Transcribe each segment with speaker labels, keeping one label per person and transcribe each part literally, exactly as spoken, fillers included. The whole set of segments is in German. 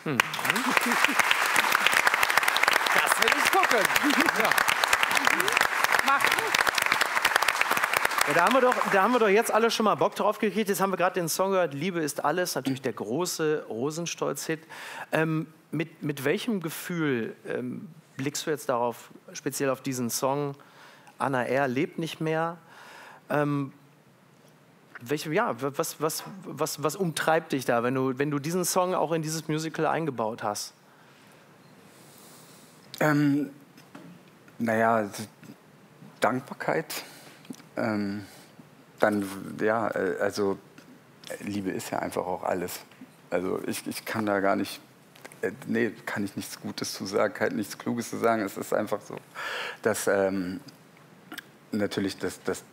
Speaker 1: Hm. Das will ich gucken. Ja. Mach. Ja, da, haben wir doch, da haben wir doch jetzt alle schon mal Bock drauf gekriegt. Jetzt haben wir gerade den Song gehört, Liebe ist alles, natürlich der große Rosenstolz-Hit. Ähm, mit, mit welchem Gefühl ähm, blickst du jetzt darauf, speziell auf diesen Song, Anna R. lebt nicht mehr? Ähm, welche, ja, was, was, was, was umtreibt dich da, wenn du, wenn du diesen Song auch in dieses Musical eingebaut hast?
Speaker 2: Ähm, naja, Dankbarkeit. Ähm, dann, ja, also Liebe ist ja einfach auch alles. Also ich, ich kann da gar nicht, äh, nee, kann ich nichts Gutes zu sagen, kann nichts Kluges zu sagen. Es ist einfach so, dass ähm, natürlich das, das,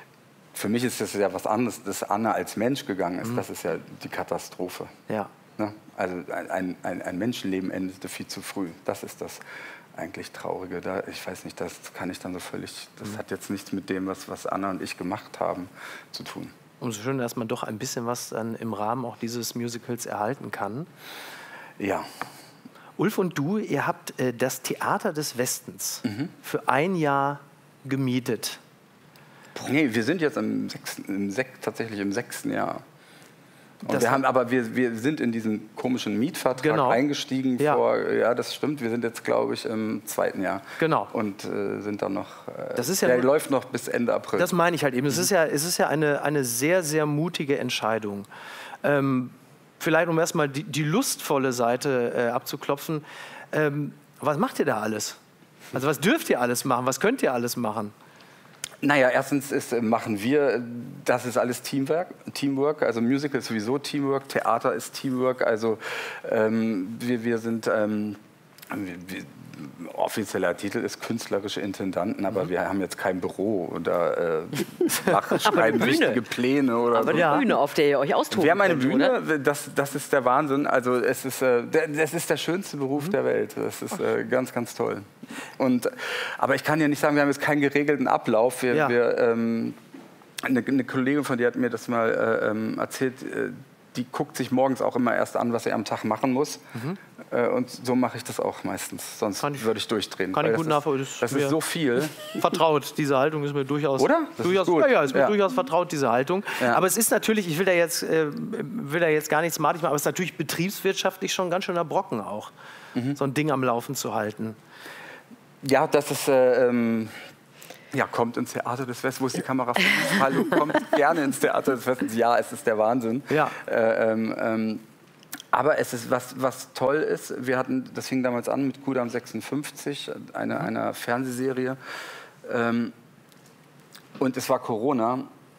Speaker 2: für mich ist das ja was anderes, dass Anna als Mensch gegangen ist. Mhm. Das ist ja die Katastrophe.
Speaker 1: Ja.
Speaker 2: Ne? Also ein, ein, ein Menschenleben endete viel zu früh. Das ist das eigentlich Traurige. Da, ich weiß nicht, das kann ich dann so völlig, das mhm. hat jetzt nichts mit dem, was, was Anna und ich gemacht haben, zu tun.
Speaker 1: Umso schöner, dass man doch ein bisschen was dann im Rahmen auch dieses Musicals erhalten kann.
Speaker 2: Ja.
Speaker 1: Ulf und du, ihr habt äh, das Theater des Westens
Speaker 2: mhm.
Speaker 1: für ein Jahr gemietet.
Speaker 2: Nee, wir sind jetzt im sechsten, im sech, tatsächlich im sechsten Jahr. Und wir haben, aber wir, wir sind in diesen komischen Mietvertrag
Speaker 1: genau.
Speaker 2: eingestiegen
Speaker 1: ja.
Speaker 2: vor, ja, das stimmt, wir sind jetzt, glaube ich, im zweiten Jahr.
Speaker 1: Genau.
Speaker 2: Und äh, sind dann noch, äh,
Speaker 1: das ist ja
Speaker 2: der
Speaker 1: nur,
Speaker 2: läuft noch bis Ende April.
Speaker 1: Das meine ich halt eben.
Speaker 2: Mhm.
Speaker 1: Es ist ja, es ist ja eine, eine sehr, sehr mutige Entscheidung. Ähm, vielleicht, um erstmal die, die lustvolle Seite äh, abzuklopfen. Ähm, was macht ihr da alles? Also was dürft ihr alles machen? Was könnt ihr alles machen?
Speaker 2: Naja, erstens ist, machen wir, das ist alles Teamwork, Teamwork, also Musical ist sowieso Teamwork, Theater ist Teamwork, also ähm, wir, wir sind, ähm, wir, offizieller Titel ist künstlerische Intendanten, aber mhm. wir haben jetzt kein Büro oder äh, machen, schreiben wichtige Pläne oder
Speaker 3: aber
Speaker 2: so.
Speaker 3: die ja. Bühne, auf der ihr euch austoben
Speaker 2: Wir haben eine
Speaker 3: könnt,
Speaker 2: Bühne,
Speaker 3: oder?
Speaker 2: das, das ist der Wahnsinn, also es ist, äh, das ist der schönste Beruf mhm. der Welt, das ist äh, ganz, ganz toll. Und, aber ich kann ja nicht sagen, wir haben jetzt keinen geregelten Ablauf. Wir,
Speaker 1: ja.
Speaker 2: wir, ähm, eine, eine Kollegin von dir hat mir das mal äh, ähm, erzählt, äh, die guckt sich morgens auch immer erst an, was sie am Tag machen muss. Mhm. Äh, und so mache ich das auch meistens, sonst ich, würde ich durchdrehen.
Speaker 1: Kann ich gut nachvollziehen.
Speaker 2: Das, das ist so viel.
Speaker 1: Vertraut, diese Haltung ist mir durchaus...
Speaker 2: Oder? Das
Speaker 1: durchaus,
Speaker 2: ist gut.
Speaker 1: Ja, ja, ist mir
Speaker 2: ja.
Speaker 1: durchaus vertraut, diese Haltung. Ja. Aber es ist natürlich, ich will da jetzt, äh, will da jetzt gar nichts madig machen, aber es ist natürlich betriebswirtschaftlich schon ein ganz schöner Brocken auch, mhm. so ein Ding am Laufen zu halten.
Speaker 2: Ja, das ist, äh, ähm, ja, kommt ins Theater des Westens, wo ist die Kamera? Hallo, kommt gerne ins Theater des Westens. Ja, es ist der Wahnsinn.
Speaker 1: Ja.
Speaker 2: Äh, ähm, ähm, aber es ist, was, was toll ist, wir hatten, das fing damals an mit Kudam sechsundfünfzig, eine, einer Fernsehserie. Ähm, und es war Corona.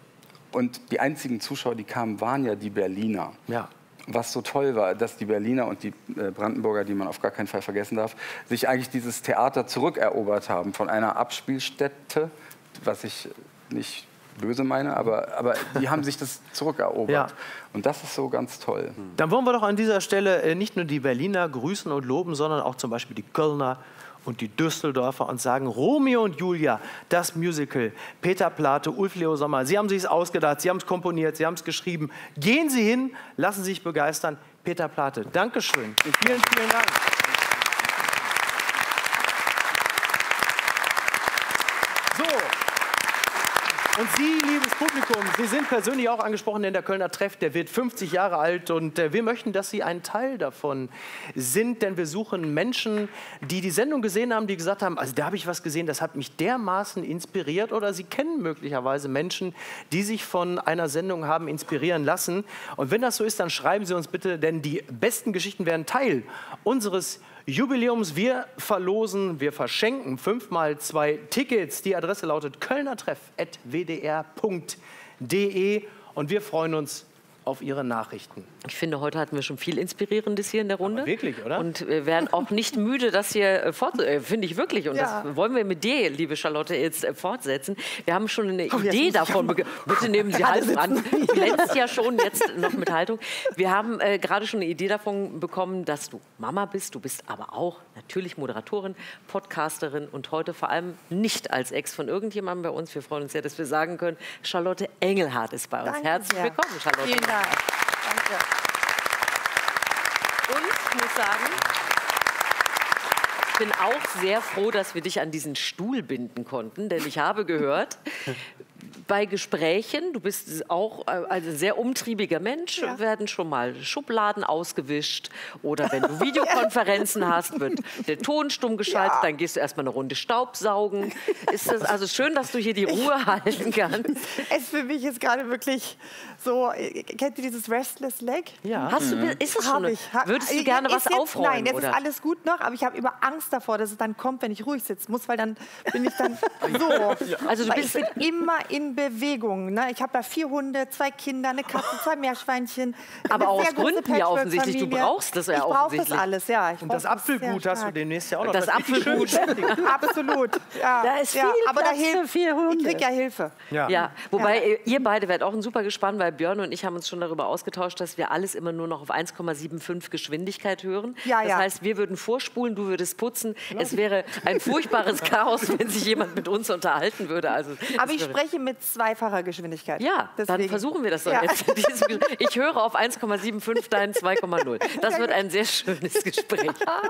Speaker 2: Und die einzigen Zuschauer, die kamen, waren ja die Berliner.
Speaker 1: Ja.
Speaker 2: Was so toll war, dass die Berliner und die Brandenburger, die man auf gar keinen Fall vergessen darf, sich eigentlich dieses Theater zurückerobert haben von einer Abspielstätte, was ich nicht böse meine, aber, aber die haben sich das zurückerobert. Ja. Und das ist so ganz toll.
Speaker 1: Dann wollen wir doch an dieser Stelle nicht nur die Berliner grüßen und loben, sondern auch zum Beispiel die Kölner und die Düsseldorfer und sagen, Romeo und Julia, das Musical, Peter Plate, Ulf Leo Sommer, Sie haben sich es ausgedacht, Sie haben es komponiert, Sie haben es geschrieben. Gehen Sie hin, lassen Sie sich begeistern. Peter Plate, Dankeschön. Vielen, vielen Dank. So. Und Sie, liebes Publikum, Sie sind persönlich auch angesprochen, denn der Kölner Treff, der wird fünfzig Jahre alt und äh, wir möchten, dass Sie ein Teil davon sind, denn wir suchen Menschen, die die Sendung gesehen haben, die gesagt haben, also da habe ich was gesehen, das hat mich dermaßen inspiriert, oder Sie kennen möglicherweise Menschen, die sich von einer Sendung haben inspirieren lassen. Und wenn das so ist, dann schreiben Sie uns bitte, denn die besten Geschichten werden Teil unseres Jubiläums. Wir verlosen, wir verschenken fünfmal zwei Tickets. Die Adresse lautet kölnertreff at w d r punkt d e und wir freuen uns auf Ihre Nachrichten.
Speaker 3: Ich finde, heute hatten wir schon viel Inspirierendes hier in der Runde.
Speaker 1: Aber wirklich, oder?
Speaker 3: Und wir werden auch nicht müde, das hier äh, fortzusetzen, äh, finde ich wirklich. Und
Speaker 1: ja.
Speaker 3: das wollen wir mit dir, liebe Charlotte, jetzt äh, fortsetzen. Wir haben schon eine
Speaker 1: oh,
Speaker 3: Idee davon. Bitte nehmen Sie Haltung an. Du glänzt ja schon jetzt noch mit Haltung. Wir haben äh, gerade schon eine Idee davon bekommen, dass du Mama bist. Du bist aber auch natürlich Moderatorin, Podcasterin und heute vor allem nicht als Ex von irgendjemandem bei uns. Wir freuen uns sehr, dass wir sagen können, Charlotte Engelhardt ist bei uns.
Speaker 4: Danke
Speaker 3: Herzlich
Speaker 4: sehr.
Speaker 3: willkommen, Charlotte.
Speaker 4: Vielen Dank. Danke.
Speaker 3: Und ich muss sagen. Ich bin auch sehr froh, dass wir dich an diesen Stuhl binden konnten, denn ich habe gehört, bei Gesprächen, du bist auch ein sehr umtriebiger Mensch, ja. werden schon mal Schubladen ausgewischt oder wenn du Videokonferenzen hast, wird der Ton stumm geschaltet, ja. dann gehst du erstmal eine Runde Staubsaugen. Ist das also schön, dass du hier die Ruhe ich, halten kannst?
Speaker 4: Es für mich ist gerade wirklich so, kennt ihr dieses Restless Leg?
Speaker 3: Ja. Hast du, ist das schon?
Speaker 4: Ich.
Speaker 3: Würdest du gerne was
Speaker 4: jetzt,
Speaker 3: aufräumen?
Speaker 4: Nein, jetzt
Speaker 3: oder?
Speaker 4: ist alles gut noch, aber ich habe immer Angst davor, dass es dann kommt, wenn ich ruhig sitzen muss, weil dann bin ich dann so.
Speaker 3: Also du
Speaker 4: weil
Speaker 3: bist
Speaker 4: ich bin immer in Bewegung. Ne? Ich habe da vier Hunde, zwei Kinder, eine Katze, zwei Meerschweinchen.
Speaker 3: Aber aus Gründen ja offensichtlich. Du brauchst das ja
Speaker 4: ich
Speaker 3: offensichtlich.
Speaker 4: Ich brauche das alles, ja. Ich
Speaker 1: Und das Apfelgut hast du demnächst ja auch noch.
Speaker 3: Das, das Apfelgut.
Speaker 4: Absolut. Ja.
Speaker 5: Da ist viel
Speaker 4: ja, aber
Speaker 5: Platz
Speaker 4: da hilft,
Speaker 5: für vier Hunde.
Speaker 4: Ich krieg ja Hilfe.
Speaker 1: Ja.
Speaker 3: ja, wobei ja. ihr beide werdet auch ein super gespannt, weil Björn und ich haben uns schon darüber ausgetauscht, dass wir alles immer nur noch auf eins Komma fünfundsiebzig Geschwindigkeit hören.
Speaker 4: Ja,
Speaker 3: das
Speaker 4: ja.
Speaker 3: heißt, wir würden vorspulen, du würdest putzen. Es wäre ein furchtbares Chaos, wenn sich jemand mit uns unterhalten würde. Also,
Speaker 4: aber ich spreche mit zweifacher Geschwindigkeit.
Speaker 3: Ja,
Speaker 4: Deswegen.
Speaker 3: dann versuchen wir das doch
Speaker 4: ja.
Speaker 3: jetzt. Ich höre auf eins Komma fünfundsiebzig, dein zwei Komma null. Das wird ein sehr schönes Gespräch.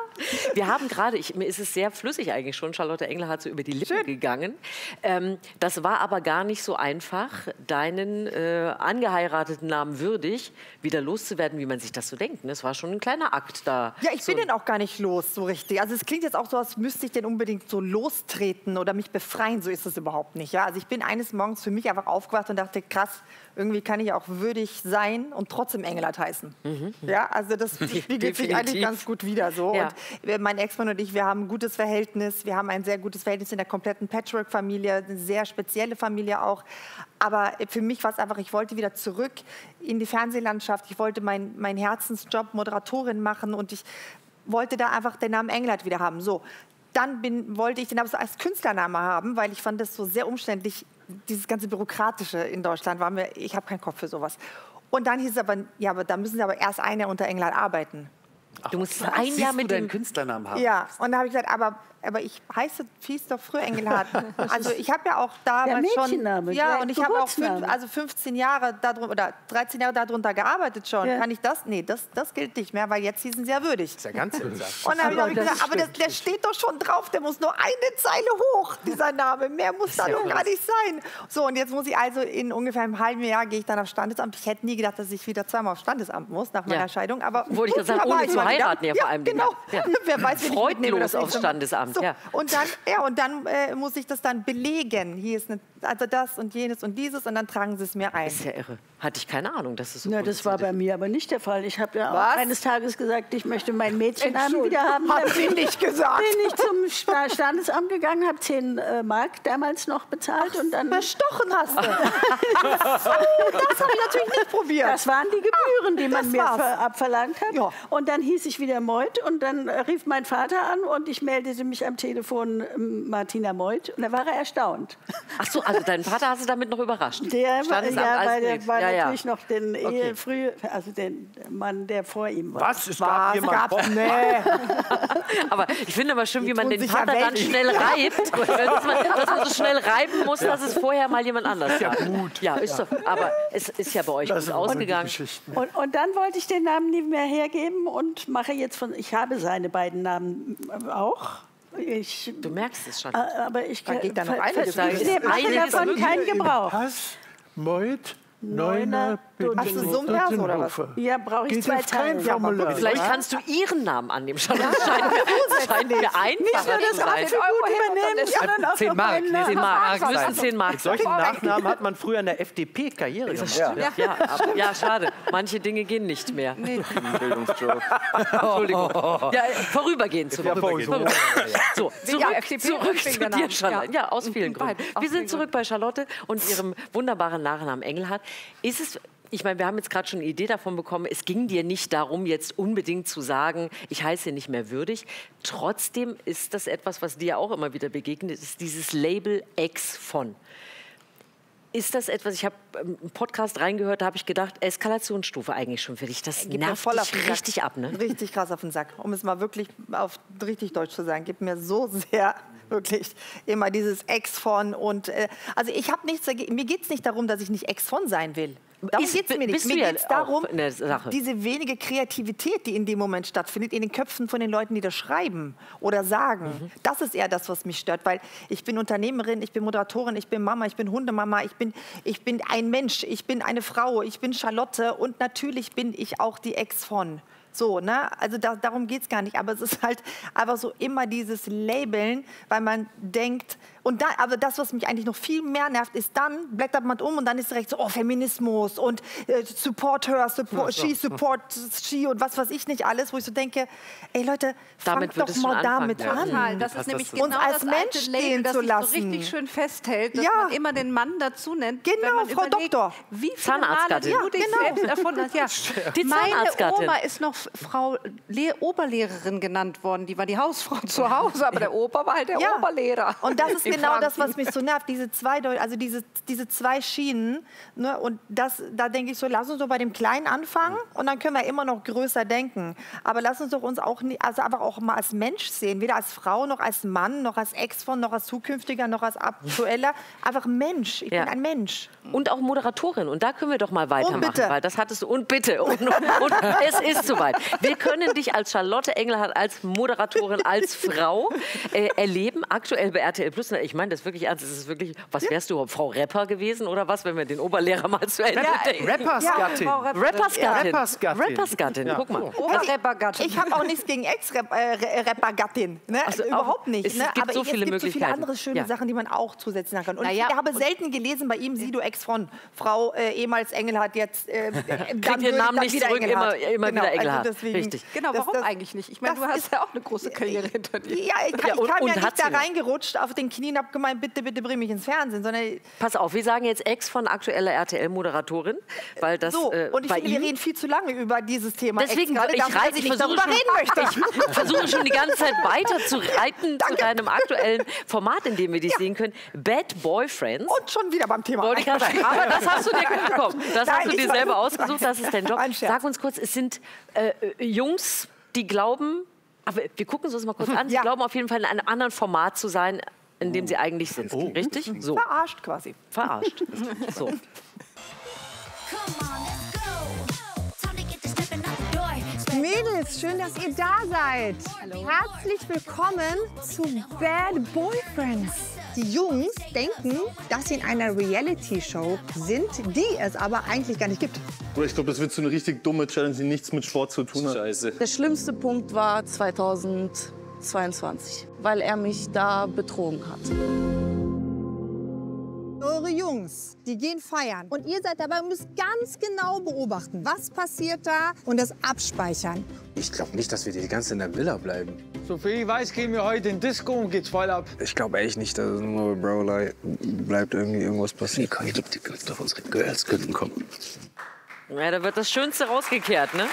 Speaker 3: Wir haben gerade, ich, mir ist es sehr flüssig eigentlich schon, Charlotte Engler hat so über die Lippen Schön. gegangen. Ähm, das war aber gar nicht so einfach, deinen äh, angeheirateten Namen Würdig wieder loszuwerden, wie man sich das so denkt. Das war schon ein kleiner Akt da.
Speaker 4: Ja, ich
Speaker 3: so
Speaker 4: bin den auch gar nicht los, so richtig. Also es klingt jetzt auch so, als müsste ich den unbedingt so lostreten oder mich befreien. So ist es überhaupt nicht. Ja? Also ich bin eines Morgens für mich einfach aufgewacht und dachte, krass, irgendwie kann ich auch würdig sein und trotzdem Engelhardt heißen. Mhm. Ja, also das spiegelt sich eigentlich ganz gut wider. So.
Speaker 3: Ja.
Speaker 4: Und mein Ex-Mann und ich, wir haben ein gutes Verhältnis. Wir haben ein sehr gutes Verhältnis in der kompletten Patchwork-Familie, eine sehr spezielle Familie auch. Aber für mich war es einfach, ich wollte wieder zurück in die Fernsehlandschaft. Ich wollte meinen mein Herzensjob Moderatorin machen und ich wollte da einfach den Namen Engelhardt wieder haben. So. Dann bin, wollte ich den aber so als Künstlername haben, weil ich fand das so sehr umständlich. Dieses ganze Bürokratische in Deutschland war mir, ich habe keinen Kopf für sowas. Und dann hieß es aber, ja, aber da müssen Sie aber erst ein Jahr unter Engelhardt arbeiten.
Speaker 3: Ach, du musst ein Jahr mit dem
Speaker 6: Künstlernamen haben.
Speaker 4: Ja, und da habe ich gesagt, aber, aber ich heiße, hieß doch früher Engelhardt. Also ich habe ja auch damals schon, ja, und ich habe auch fünf, also fünfzehn Jahre darunter, oder dreizehn Jahre darunter gearbeitet schon. Ja. Kann ich das? Nee, das, das gilt nicht mehr, weil jetzt hießen sie ja würdig. Das ist
Speaker 1: ja ganz seltsam.
Speaker 4: Und dann habe ich gesagt, aber das, der steht doch schon drauf, der muss nur eine Zeile hoch, dieser Name. Mehr muss da doch gar nicht sein. So, und jetzt muss ich also in ungefähr einem halben Jahr gehe ich dann aufs Standesamt. Ich hätte nie gedacht, dass ich wieder zweimal aufs Standesamt muss nach meiner
Speaker 3: ja. Scheidung.
Speaker 4: Aber
Speaker 3: wollte ich das sagen, ohne zu heiraten, ja, vor allem.
Speaker 4: Genau. Ja. Wer weiß, wie
Speaker 3: freudlos aufs Standesamt.
Speaker 4: So.
Speaker 3: Ja.
Speaker 4: Und dann, ja, und dann äh, muss ich das dann belegen. Hier ist eine, also das und jenes und dieses und dann tragen sie es mir ein.
Speaker 3: Das ist ja irre. Hatte ich keine Ahnung, dass es so
Speaker 5: ja, das war bei mir aber nicht der Fall. Ich habe ja auch
Speaker 4: Was?
Speaker 5: eines Tages gesagt, ich möchte meinen Mädchennamen wieder haben.
Speaker 4: Hab ich nicht gesagt.
Speaker 5: Bin ich zum Standesamt gegangen, habe zehn äh, Mark damals noch bezahlt.
Speaker 4: Ach,
Speaker 5: und dann
Speaker 4: bestochen hast du. So, das habe ich natürlich nicht probiert.
Speaker 5: Das waren die Gebühren, die man mir
Speaker 4: war's.
Speaker 5: ver abverlangt hat.
Speaker 4: Ja.
Speaker 5: Und dann hieß ich wieder Meuth und dann äh, rief mein Vater an und ich meldete mich am Telefon ähm, Martina Meuth und da war er erstaunt.
Speaker 3: Ach so, also deinen Vater hast du damit noch überrascht?
Speaker 5: Der war, ja, weil der war
Speaker 3: ja,
Speaker 5: natürlich
Speaker 3: ja.
Speaker 5: noch den
Speaker 3: Okay.
Speaker 5: Ehe früh, also den Mann, der vor ihm war.
Speaker 1: Was? Es gab
Speaker 4: Was
Speaker 1: jemand
Speaker 4: gab's? Nee.
Speaker 3: Aber ich finde aber schön,
Speaker 4: Die
Speaker 3: wie man
Speaker 4: tun
Speaker 3: den
Speaker 4: sich
Speaker 3: Vater
Speaker 4: ja
Speaker 3: dann
Speaker 4: weg.
Speaker 3: schnell reibt. dass, man, dass man so schnell reiben muss, dass es vorher mal jemand anders
Speaker 1: Ja,
Speaker 3: war.
Speaker 1: gut.
Speaker 3: Ja, ist doch. Aber es ist ja bei euch
Speaker 1: Das
Speaker 3: gut
Speaker 1: waren die
Speaker 3: ausgegangen.
Speaker 1: Geschichten.
Speaker 5: Und, und dann wollte ich den Namen nie mehr hergeben und mache jetzt von, ich habe seine beiden Namen auch. Ich,
Speaker 3: Du merkst es schon.
Speaker 5: äh, aber ich
Speaker 4: Da geht dann noch
Speaker 5: ver-
Speaker 4: einiges
Speaker 5: ver-
Speaker 4: los.
Speaker 5: ich mache
Speaker 3: Einiges
Speaker 5: davon
Speaker 3: wirklich.
Speaker 5: keinen Gebrauch.
Speaker 1: Pass, Meuth,
Speaker 5: Neuner,
Speaker 1: Neuner,
Speaker 4: Hast du so einen Vers oder was?
Speaker 5: Ja, brauche ich
Speaker 1: Geht
Speaker 5: zwei
Speaker 1: jetzt kein
Speaker 5: Teile.
Speaker 1: Formular.
Speaker 3: Vielleicht kannst du ihren Namen annehmen. Schon. Das scheint mir, scheint mir einfacher
Speaker 5: Nicht
Speaker 3: zu
Speaker 5: nur das
Speaker 3: sein.
Speaker 5: Attribut übernehmen, sondern auch
Speaker 6: zehn
Speaker 5: noch
Speaker 6: Mark.
Speaker 5: meinen
Speaker 6: Nee,
Speaker 5: Namen.
Speaker 3: Zehn Mark.
Speaker 6: Mark
Speaker 3: Müssen zehn Mark
Speaker 1: Mit
Speaker 3: sein.
Speaker 1: solchen Nachnamen hat man früher in der F D P Karriere gemacht.
Speaker 2: Ja.
Speaker 3: Ja, ja, aber, ja, schade. Manche Dinge gehen nicht mehr.
Speaker 2: Bildungsjob.
Speaker 3: Entschuldigung. Ja, vorübergehend zu
Speaker 1: Ja,
Speaker 3: vorübergehend. So, zurück,
Speaker 7: Ja, F D P
Speaker 3: zurück
Speaker 7: und
Speaker 3: zu
Speaker 7: wegen der
Speaker 3: dir,
Speaker 7: Namen.
Speaker 3: Charlotte. Ja, aus vielen
Speaker 7: Beide,
Speaker 3: Gründen.
Speaker 7: aus
Speaker 3: Wir sind
Speaker 7: vielen
Speaker 3: zurück bei Charlotte und ihrem wunderbaren Nachnamen Engelhardt. Ist es... Ich meine, wir haben jetzt gerade schon eine Idee davon bekommen, es ging dir nicht darum, jetzt unbedingt zu sagen, ich heiße nicht mehr würdig. Trotzdem ist das etwas, was dir auch immer wieder begegnet, ist dieses Label Ex von. Ist das etwas, ich habe einen Podcast reingehört, da habe ich gedacht, Eskalationsstufe eigentlich schon für dich. Das
Speaker 4: Geht mir
Speaker 3: nervt
Speaker 4: voll auf
Speaker 3: dich
Speaker 4: den Sack.
Speaker 3: richtig ab, ne?
Speaker 4: Richtig krass auf den Sack. Um es mal wirklich auf richtig Deutsch zu sagen, gibt mir so sehr, wirklich, immer dieses Ex von und, äh, also ich habe nichts dagegen, mir geht es nicht darum, dass ich nicht Ex von sein will. Darum
Speaker 3: Ist-
Speaker 4: geht es mir nicht.
Speaker 3: bist
Speaker 4: Mir
Speaker 3: du ja
Speaker 4: geht es darum,
Speaker 3: auch in der Sache.
Speaker 4: diese wenige Kreativität, die in dem Moment stattfindet, in den Köpfen von den Leuten, die das schreiben oder sagen.
Speaker 3: Mhm.
Speaker 4: Das ist eher das, was mich stört, weil ich bin Unternehmerin, ich bin Moderatorin, ich bin Mama, ich bin Hundemama, ich bin, ich bin ein Mensch, ich bin eine Frau, ich bin Charlotte und natürlich bin ich auch die Ex von. So, ne? Also da, darum geht es gar nicht. Aber es ist halt einfach so immer dieses Labeln, weil man denkt, und da, aber das, was mich eigentlich noch viel mehr nervt, ist dann, blättert man um und dann ist direkt so, oh, Feminismus und äh, support her, support, she support she und was weiß ich nicht alles, wo ich so denke, ey Leute,
Speaker 3: Damit
Speaker 4: fangt
Speaker 3: wird
Speaker 4: doch
Speaker 3: es
Speaker 4: mal
Speaker 3: schon
Speaker 4: damit
Speaker 3: anfangen.
Speaker 4: an.
Speaker 6: Total. Das ist
Speaker 1: Passt
Speaker 6: nämlich
Speaker 1: das
Speaker 6: genau
Speaker 4: Uns als
Speaker 6: das
Speaker 4: Mensch
Speaker 6: alte
Speaker 4: stehen
Speaker 6: Label, das
Speaker 4: zu
Speaker 6: sich so
Speaker 4: lassen.
Speaker 6: richtig schön festhält, dass
Speaker 4: Ja.
Speaker 6: man immer den Mann dazu nennt.
Speaker 4: Genau,
Speaker 6: wenn man
Speaker 4: Frau
Speaker 6: überlegt,
Speaker 4: Doktor.
Speaker 6: Wie viele Male
Speaker 3: Zahnarztgattin.
Speaker 6: du
Speaker 4: Ja,
Speaker 6: dich
Speaker 4: genau.
Speaker 6: selbst erfunden hast. Ja.
Speaker 3: Die
Speaker 6: Meine
Speaker 3: Zahnarztgattin.
Speaker 6: Oma ist noch Frau Le Oberlehrerin genannt worden. Die war die Hausfrau zu Hause, aber der Opa war halt der
Speaker 4: Ja.
Speaker 6: Oberlehrer.
Speaker 4: Und das ist
Speaker 6: in
Speaker 4: genau das,
Speaker 6: Franken.
Speaker 4: was mich so nervt, diese zwei, Deu- also diese, diese zwei Schienen. Ne? Und das, da denke ich so, lass uns doch bei dem Kleinen anfangen und dann können wir immer noch größer denken. Aber lass uns doch uns auch, nie, also einfach auch mal als Mensch sehen, weder als Frau, noch als Mann, noch als Ex von, noch als zukünftiger, noch als aktueller. Einfach Mensch, ich
Speaker 3: Ja.
Speaker 4: bin ein Mensch.
Speaker 3: Und auch Moderatorin. Und da können wir doch mal weitermachen.
Speaker 4: bitte.
Speaker 3: Weil das hattest du. Und bitte. Und, und, und es ist soweit. Wir können dich als Charlotte Engelhardt, als Moderatorin, als Frau äh, erleben. Aktuell bei R T L Plus. Ich meine das wirklich ernst. Es ist wirklich, was wärst du, Frau Rapper gewesen oder was, wenn wir den Oberlehrer mal zu Ende denken?
Speaker 1: Rappersgattin.
Speaker 6: Frau Rapper-
Speaker 3: Rappersgattin.
Speaker 1: Rappersgattin.
Speaker 3: Rappersgattin. Guck mal.
Speaker 6: Oberrappergattin.
Speaker 4: Ich habe auch nichts gegen Ex-Rapper-Gattin. Ne?
Speaker 3: Ach so,
Speaker 4: Überhaupt
Speaker 3: auch.
Speaker 4: nicht.
Speaker 3: Es
Speaker 4: Ne?
Speaker 3: gibt
Speaker 4: Aber
Speaker 3: so
Speaker 4: ich,
Speaker 3: viele
Speaker 4: es gibt so viele
Speaker 3: Möglichkeiten.
Speaker 4: andere schöne
Speaker 3: Ja.
Speaker 4: Sachen, die man auch zusätzlich machen kann. Und
Speaker 6: Naja,
Speaker 4: ich habe
Speaker 6: und-
Speaker 4: selten gelesen bei ihm, sie, du Ex von Frau äh, ehemals Engelhardt, jetzt äh,
Speaker 3: Kriegt ihren Namen nicht zurück, immer, immer
Speaker 4: genau,
Speaker 3: wieder Engelhardt.
Speaker 4: Also deswegen,
Speaker 3: Richtig.
Speaker 6: Genau,
Speaker 4: das-
Speaker 6: warum
Speaker 4: das-
Speaker 6: eigentlich nicht? Ich meine,
Speaker 4: das
Speaker 6: du hast
Speaker 4: ist-
Speaker 6: ja auch eine große Karriere hinter dir.
Speaker 4: Ja, ich, kam-
Speaker 3: Ja, und-
Speaker 4: ich kam
Speaker 3: und
Speaker 4: ja
Speaker 3: hat
Speaker 4: nicht da
Speaker 3: sie noch.
Speaker 4: reingerutscht auf den Knien und habe gemeint, bitte, bitte bring mich ins Fernsehen, sondern
Speaker 3: Pass auf, wir sagen jetzt Ex von aktueller R T L-Moderatorin, weil das
Speaker 4: so.
Speaker 3: äh,
Speaker 4: Und ich
Speaker 3: bei
Speaker 4: finde, wir
Speaker 3: ihm...
Speaker 4: reden viel zu lange über dieses Thema. Ex,
Speaker 3: Deswegen,
Speaker 4: gerade
Speaker 3: ich,
Speaker 4: dafür,
Speaker 3: reit,
Speaker 4: dass
Speaker 3: ich,
Speaker 4: ich nicht
Speaker 3: versuche
Speaker 4: darüber
Speaker 3: schon,
Speaker 4: reden möchte.
Speaker 3: ich versuche schon die ganze Zeit weiter zu reiten zu deinem aktuellen Format, in dem wir dich
Speaker 4: Ja.
Speaker 3: sehen können. Bad Boyfriends.
Speaker 4: Und schon wieder beim Thema.
Speaker 3: Wollte ich gerade sagen. Aber das hast du dir komm, das
Speaker 4: Nein,
Speaker 3: hast du
Speaker 4: ich
Speaker 3: dir
Speaker 4: weiß-
Speaker 3: selber ausgesucht, das ist dein Job.
Speaker 4: Ein Scherz.
Speaker 3: Sag uns kurz, es sind äh, Jungs, die glauben, aber wir gucken uns das mal kurz an, sie
Speaker 4: Ja.
Speaker 3: glauben auf jeden Fall in einem anderen Format zu sein, in dem sie eigentlich sind. Richtig? So,
Speaker 4: Verarscht quasi.
Speaker 3: verarscht. So.
Speaker 7: Come on, let's go. Time to get this stepping out the door.
Speaker 8: Mädels, schön, dass ihr da seid. Herzlich willkommen zu Bad Boyfriends. Die Jungs denken, dass sie in einer Reality-Show sind, die es aber eigentlich gar nicht gibt.
Speaker 9: Oder ich glaube, das wird so eine richtig dumme Challenge, die nichts mit Sport zu tun hat. Scheiße.
Speaker 10: Der schlimmste Punkt war zweitausendzweiundzwanzig, weil er mich da betrogen hat.
Speaker 8: Eure Jungs, die gehen feiern. Und ihr seid dabei und müsst ganz genau beobachten, was passiert da und das abspeichern.
Speaker 11: Ich glaube nicht, dass wir die ganze Zeit in der Villa bleiben.
Speaker 12: Soviel ich weiß, gehen wir heute in Disco und geht's voll ab.
Speaker 11: Ich glaube echt nicht, dass es nur bei Brawley bleibt irgendwie irgendwas passiert. Ich glaube, die könnten auf unsere Girls könnten kommen.
Speaker 3: Ja, da wird das Schönste rausgekehrt, ne?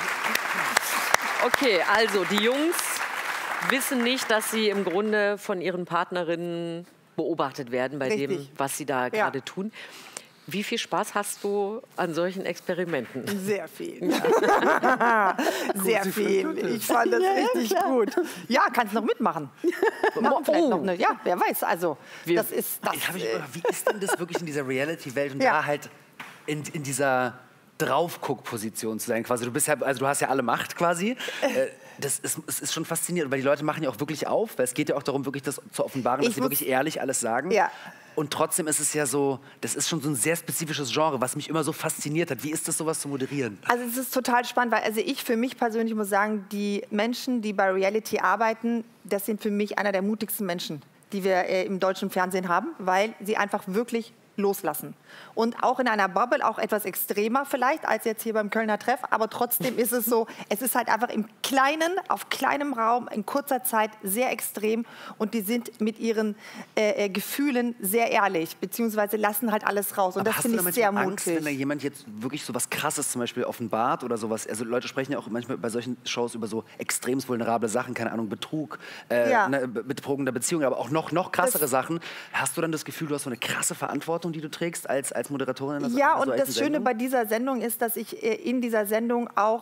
Speaker 3: Okay, also die Jungs wissen nicht, dass sie im Grunde von ihren Partnerinnen beobachtet werden bei dem,
Speaker 4: Richtig.
Speaker 3: was sie da
Speaker 4: Ja.
Speaker 3: gerade tun. Wie viel Spaß hast du an solchen Experimenten?
Speaker 4: Sehr viel. Sehr viel. Ich fand das richtig gut. Ja, kannst noch mitmachen. Machen vielleicht
Speaker 3: Oh.
Speaker 4: noch eine, ja, wer weiß. Also, das ist das.
Speaker 13: Ich hab mich
Speaker 4: äh,
Speaker 13: immer, wie ist denn das wirklich in dieser Reality-Welt und
Speaker 4: Ja.
Speaker 13: da halt in, in dieser Draufguck-Position zu sein quasi. Du bist ja, also du hast ja alle Macht quasi. Äh, Das ist, es ist schon faszinierend, weil die Leute machen ja auch wirklich auf, weil es geht ja auch darum, wirklich das zu offenbaren, dass
Speaker 4: Ich
Speaker 13: sie
Speaker 4: muss-
Speaker 13: wirklich ehrlich alles sagen.
Speaker 4: Ja.
Speaker 13: Und trotzdem ist es ja so, das ist schon so ein sehr spezifisches Genre, was mich immer so fasziniert hat. Wie ist das, sowas zu moderieren?
Speaker 4: Also es ist total spannend, weil also ich für mich persönlich muss sagen, die Menschen, die bei Reality arbeiten, das sind für mich einer der mutigsten Menschen, die wir äh, im deutschen Fernsehen haben, weil sie einfach wirklich loslassen. Und auch in einer Bubble, auch etwas extremer vielleicht als jetzt hier beim Kölner Treff, aber trotzdem ist es so, es ist halt einfach im Kleinen, auf kleinem Raum, in kurzer Zeit sehr extrem und die sind mit ihren äh, äh, Gefühlen sehr ehrlich, beziehungsweise lassen halt alles raus und
Speaker 13: Aber
Speaker 4: das
Speaker 13: hast du
Speaker 4: finde
Speaker 13: da
Speaker 4: ich sehr
Speaker 13: manchmal Angst,
Speaker 4: mutig.
Speaker 13: wenn da jemand jetzt wirklich so was Krasses zum Beispiel offenbart oder sowas? Also Leute sprechen ja auch manchmal bei solchen Shows über so extremst vulnerable Sachen, keine Ahnung, Betrug, äh,
Speaker 4: Ja.
Speaker 13: ne, be- Betrug in der Beziehung, aber auch noch, noch krassere Sachen. Hast du dann das Gefühl, du hast so eine krasse Verantwortung, die du trägst als, als Moderatorin? in so-
Speaker 4: Ja,
Speaker 13: in so
Speaker 4: und
Speaker 13: einer
Speaker 4: das Schöne
Speaker 13: Sendung?
Speaker 4: bei dieser Sendung ist, dass ich äh, in dieser Sendung auch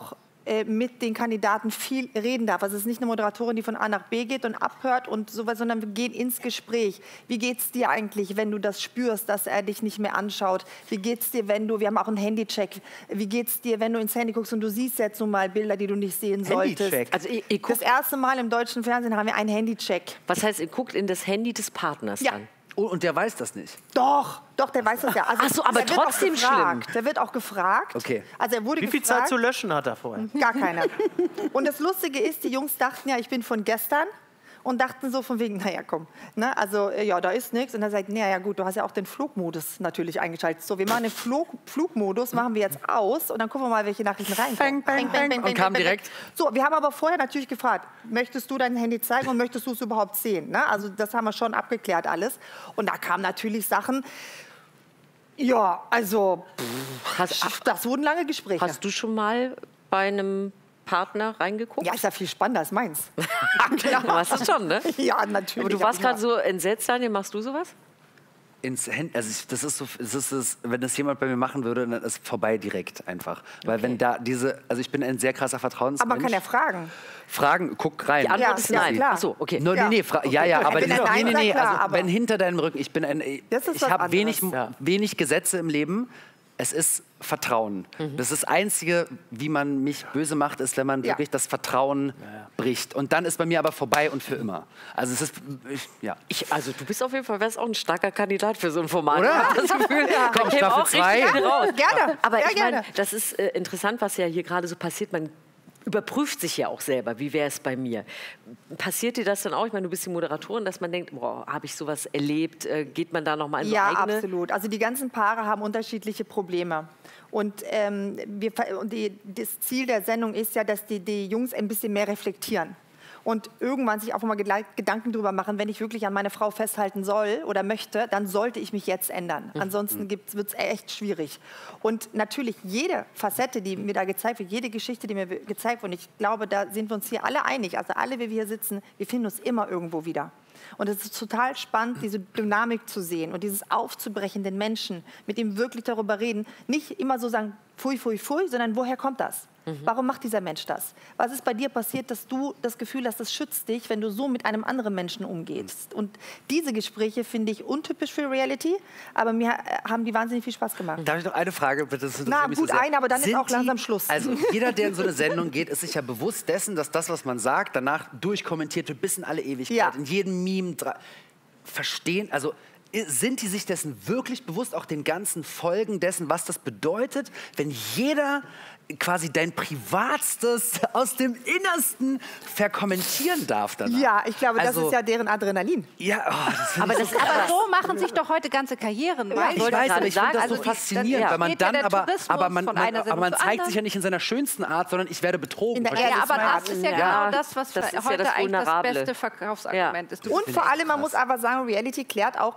Speaker 4: äh, mit den Kandidaten viel reden darf. Also es ist nicht eine Moderatorin, die von A nach B geht und abhört und sowas, sondern wir gehen ins Gespräch. Wie geht's dir eigentlich, wenn du das spürst, dass er dich nicht mehr anschaut? Wie geht's dir, wenn du, wir haben auch einen Handycheck, wie geht's dir, wenn du ins Handy guckst und du siehst jetzt so mal Bilder, die du nicht sehen solltest?
Speaker 3: Handycheck. Also ihr, ihr
Speaker 4: das erste Mal im deutschen Fernsehen haben wir einen Handycheck.
Speaker 3: Was heißt, ihr guckt in das Handy des Partners
Speaker 4: Ja.
Speaker 3: dann?
Speaker 13: Oh, und der weiß das nicht?
Speaker 4: Doch, doch, der weiß das ja. Also,
Speaker 3: Ach so, aber
Speaker 4: der wird auch
Speaker 3: trotzdem
Speaker 4: gefragt.
Speaker 3: schlimm.
Speaker 4: Der wird auch gefragt.
Speaker 13: Okay.
Speaker 4: Also er wurde
Speaker 1: Wie viel
Speaker 4: gefragt.
Speaker 1: Zeit zu löschen hat er vorher?
Speaker 4: Gar keine. Und das Lustige ist, die Jungs dachten ja, ich bin von gestern und dachten so von wegen, naja, komm, ne, also äh, ja, da ist nichts. Und dann sagt, naja, gut, du hast ja auch den Flugmodus natürlich eingeschaltet. So, wir machen den Flug, Flugmodus, machen wir jetzt aus und dann gucken wir mal, welche Nachrichten reinkommen.
Speaker 6: Bang, bang, bang.
Speaker 13: Und kam direkt?
Speaker 4: So, wir haben aber vorher natürlich gefragt, möchtest du dein Handy zeigen und möchtest du es überhaupt sehen? Ne? Also das haben wir schon abgeklärt alles. Und da kamen natürlich Sachen, ja, also pff,
Speaker 3: Hast,
Speaker 4: das wurden lange Gespräche.
Speaker 3: hast du schon mal bei einem Partner reingeguckt?
Speaker 4: Ja, ist ja viel spannender als meins.
Speaker 3: Klar. Du warst es schon, ne?
Speaker 4: Ja, natürlich.
Speaker 3: Aber du warst gerade so entsetzt, Daniel. Machst du sowas?
Speaker 13: Ins Handy, also ich, das ist so, das ist das, wenn das jemand bei mir machen würde, dann ist vorbei direkt einfach. Weil wenn da diese, also ich bin ein sehr krasser Vertrauensmensch.
Speaker 4: Aber kann er fragen?
Speaker 13: Fragen, guck rein.
Speaker 3: Die Antwort
Speaker 4: Ja,
Speaker 3: ist
Speaker 4: ja,
Speaker 3: nein.
Speaker 4: klar.
Speaker 3: Ach so, okay.
Speaker 13: No,
Speaker 4: Ja.
Speaker 13: nee, nee, fra- ja,
Speaker 4: Okay.
Speaker 13: ja, aber
Speaker 4: Wenn er
Speaker 13: nee,
Speaker 4: Nein
Speaker 13: nee, nee,
Speaker 4: sagt, klar,
Speaker 13: also
Speaker 4: aber-
Speaker 13: wenn hinter deinem Rücken, ich bin ein,
Speaker 4: Das ist
Speaker 13: ich
Speaker 4: was
Speaker 13: habe
Speaker 4: anderes.
Speaker 13: wenig,
Speaker 1: Ja.
Speaker 13: wenig Gesetze im Leben. Es ist Vertrauen. Das ist das Einzige, wie man mich böse macht, ist, wenn man
Speaker 4: Ja.
Speaker 13: wirklich das Vertrauen bricht. Und dann ist bei mir aber vorbei und für immer. Also es ist, ich, ja.
Speaker 3: Ich, also du bist auf jeden Fall wärst auch ein starker Kandidat für so ein Format.
Speaker 13: Oder?
Speaker 3: Ich hab das Gefühl,
Speaker 4: Ja.
Speaker 3: da
Speaker 13: Komm,
Speaker 3: käme
Speaker 13: Staffel
Speaker 3: auch
Speaker 13: zwei.
Speaker 3: richtig viel raus.
Speaker 4: Gerne.
Speaker 3: Aber
Speaker 4: Ja,
Speaker 3: ich meine,
Speaker 4: gerne.
Speaker 3: das ist äh, interessant, was ja hier gerade so passiert. Man überprüft sich ja auch selber, wie wäre es bei mir. Passiert dir das dann auch? Ich meine, du bist die Moderatorin, dass man denkt, boah, habe ich sowas erlebt? Äh, geht man da noch mal in
Speaker 4: Ja,
Speaker 3: so eigene?
Speaker 4: absolut. Also die ganzen Paare haben unterschiedliche Probleme. Und, ähm, wir, ver- und die, das Ziel der Sendung ist ja, dass die, die Jungs ein bisschen mehr reflektieren. Und irgendwann sich auch mal gele- Gedanken darüber machen, wenn ich wirklich an meine Frau festhalten soll oder möchte, dann sollte ich mich jetzt ändern. Ansonsten wird es echt schwierig. Und natürlich jede Facette, die mir da gezeigt wird, jede Geschichte, die mir ge- gezeigt wird, und ich glaube, da sind wir uns hier alle einig, also alle, wie wir hier sitzen, wir finden uns immer irgendwo wieder. Und es ist total spannend, diese Dynamik zu sehen und dieses Aufzubrechen, den Menschen, mit ihm wirklich darüber reden. Nicht immer so sagen, pfui, pfui, pfui, sondern woher kommt das? Warum macht dieser Mensch das? Was ist bei dir passiert, dass du das Gefühl hast, das schützt dich, wenn du so mit einem anderen Menschen umgehst? Und diese Gespräche finde ich untypisch für Reality, aber mir äh, haben die wahnsinnig viel Spaß gemacht.
Speaker 13: Darf ich noch eine Frage bitte? Das interessiert
Speaker 4: Na,
Speaker 13: mich
Speaker 4: gut,
Speaker 13: so sehr.
Speaker 4: eine, aber dann ist
Speaker 13: Sind
Speaker 4: auch langsam
Speaker 13: die-
Speaker 4: Schluss.
Speaker 13: Also jeder, der in so eine Sendung geht, ist sich ja bewusst dessen, dass das, was man sagt, danach durchkommentiert wird bis in alle Ewigkeit.
Speaker 4: Ja.
Speaker 13: In jedem Meme. dra- Verstehen, also i- sind die sich dessen wirklich bewusst, auch den ganzen Folgen dessen, was das bedeutet, wenn jeder quasi dein Privatstes aus dem Innersten verkommentieren darf danach?
Speaker 4: Ja, ich glaube, das
Speaker 13: Also-
Speaker 4: ist ja deren Adrenalin.
Speaker 13: Ja, oh, das finde
Speaker 3: Aber
Speaker 13: ich
Speaker 3: das
Speaker 13: so
Speaker 3: ist
Speaker 6: Aber so machen sich doch heute ganze Karrieren.
Speaker 13: Ich
Speaker 6: weißt du?
Speaker 3: wollte
Speaker 13: weiß,
Speaker 3: gerade
Speaker 13: aber ich finde
Speaker 3: sagen,
Speaker 13: das so
Speaker 3: also die-
Speaker 13: faszinierend,
Speaker 3: dann- ja.
Speaker 13: weil man
Speaker 6: Geht ja
Speaker 13: dann
Speaker 6: der
Speaker 13: aber,
Speaker 6: Tourismus
Speaker 13: aber man,
Speaker 6: von
Speaker 13: man,
Speaker 6: einer
Speaker 13: aber
Speaker 6: Sendung
Speaker 13: man
Speaker 6: zur
Speaker 13: zeigt
Speaker 6: anderen.
Speaker 13: sich ja nicht in seiner schönsten Art, sondern ich werde betrogen.
Speaker 4: In der
Speaker 13: Verstehst
Speaker 6: Ja,
Speaker 13: du, was
Speaker 6: aber
Speaker 13: ich meine?
Speaker 6: das ist ja,
Speaker 3: Ja.
Speaker 6: genau das, was
Speaker 3: Das ist ja
Speaker 6: heute
Speaker 3: das
Speaker 6: eigentlich das
Speaker 3: Vulnerable.
Speaker 6: beste Verkaufsargument ist. Du
Speaker 4: Und vor allem, man muss aber sagen, Reality klärt auch